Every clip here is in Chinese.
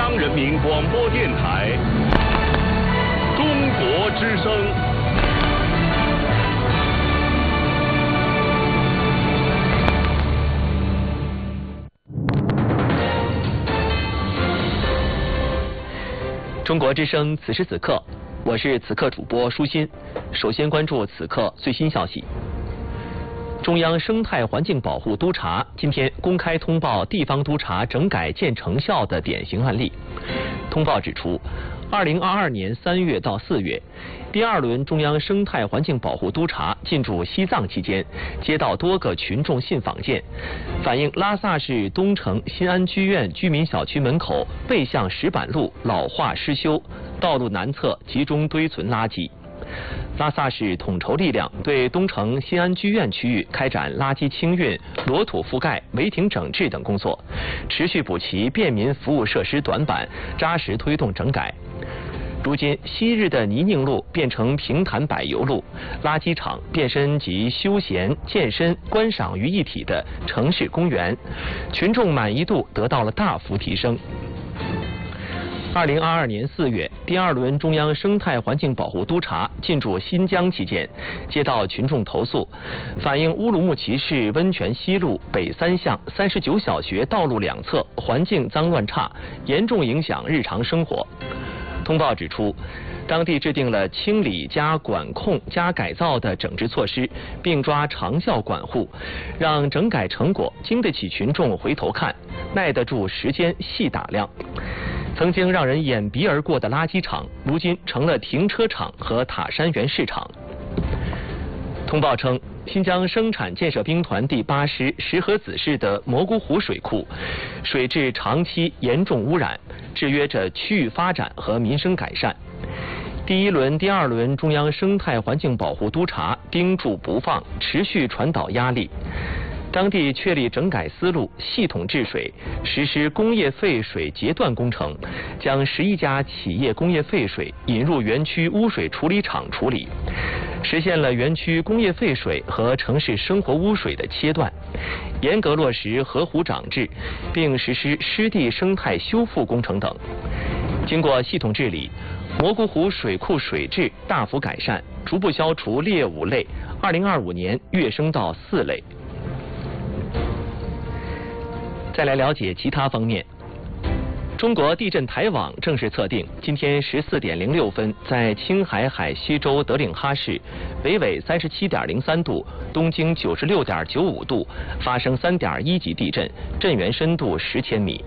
央人民广播电台中国之声。 中国之声，此时此刻，我是此刻主播舒心。首先关注此刻最新消息。中央生态环境保护督察今天公开通报地方督察整改见成效的典型案例。通报指出，2022年3月到4月，第2轮中央生态环境保护督察进驻西藏期间，接到多个群众信访件，反映拉萨市东城新安居院居民小区门口背向石板路老化失修，道路南侧集中堆存垃圾。拉萨市统筹力量对东城新安居院区域开展垃圾清运、裸土覆盖、违停整治等工作，持续补齐便民服务设施短板，扎实推动整改。如今，昔日的泥泞路变成平坦柏油路，垃圾场变身集休闲、健身、观赏于一体的城市公园，群众满意度得到了大幅提升。2022年4月，第2轮中央生态环境保护督察进驻新疆期间，接到群众投诉，反映乌鲁木齐市温泉西路北3巷39小学道路两侧环境脏乱差，严重影响日常生活。通报指出，当地制定了清理加管控加改造的整治措施，并抓长效管护，让整改成果经得起群众回头看，耐得住时间细打量。曾经让人眼鼻而过的垃圾场，如今成了停车场和塔山园市场。通报称，新疆生产建设兵团第8师石河子市的蘑菇湖水库水质长期严重污染，制约着区域发展和民生改善。第1轮、第2轮中央生态环境保护督察盯住不放，持续传导压力。当地确立整改思路，系统治水，实施工业废水截断工程，将11家企业工业废水引入园区污水处理厂处理，实现了园区工业废水和城市生活污水的切断，严格落实河湖长制，并实施湿地生态修复工程等。经过系统治理，蘑菇湖水库水质大幅改善，逐步消除劣5类，2025年跃升到4类。再来了解其他方面。中国地震台网正式测定，今天14点06分，在青海海西州德令哈市，北纬37.03度，东经96.95度，发生3.1级地震，震源深度10千米。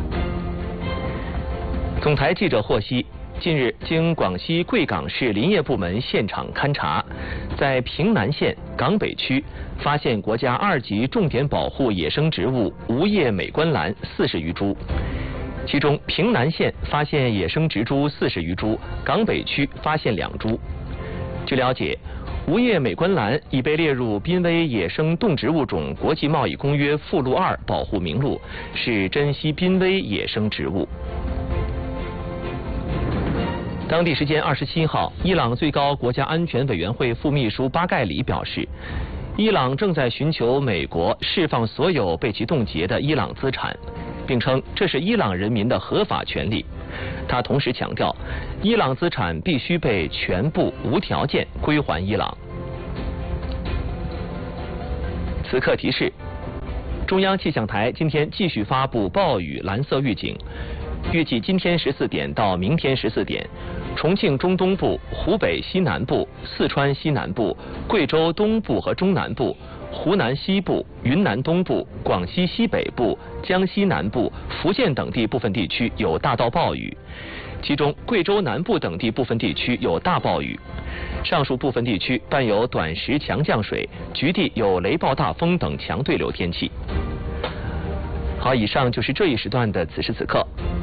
总台记者获悉，近日，经广西贵港市林业部门现场勘查，在平南县港北区发现国家2级重点保护野生植物无叶美观兰40余株，其中平南县发现野生植株40余株，港北区发现2株。据了解，无叶美观兰已被列入濒危野生动植物种国际贸易公约附录2保护名录，是珍稀濒危野生植物。当地时间27号，伊朗最高国家安全委员会副秘书巴盖里表示，伊朗正在寻求美国释放所有被其冻结的伊朗资产，并称这是伊朗人民的合法权利。他同时强调，伊朗资产必须被全部无条件归还伊朗。此刻提示：中央气象台今天继续发布暴雨蓝色预警。预计今天14点到明天14点，重庆中东部、湖北西南部、四川西南部、贵州东部和中南部、湖南西部、云南东部、广西西北部、江西南部、福建等地部分地区有大到暴雨，其中贵州南部等地部分地区有大暴雨，上述部分地区伴有短时强降水，局地有雷暴大风等强对流天气。好，以上就是这一时段的此时此刻。